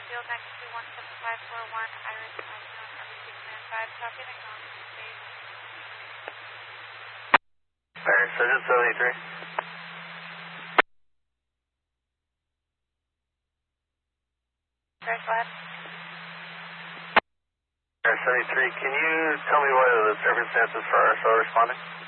Field 9217541, Iris Unknown, RBC Command 5, copy and acknowledge the stage. Alright, Surgeon 73. Sorry, go ahead. Alright, 73, can you tell me what are the circumstances for RSO responding?